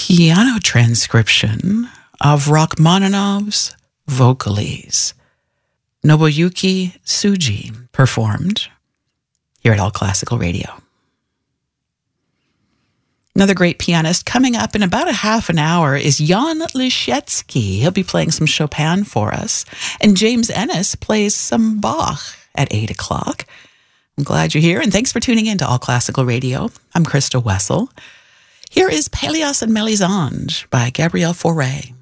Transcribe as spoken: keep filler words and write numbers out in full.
piano transcription of Rachmaninoff's Vocalese. Nobuyuki Tsuji performed here at All Classical Radio. Another great pianist coming up in about a half an hour is Jan Leszecki. He'll be playing some Chopin for us. And James Ennis plays some Bach at eight o'clock. I'm glad you're here, and thanks for tuning in to All Classical Radio. I'm Krista Wessel. Here is Pelléas and Mélisande by Gabriel Fauré.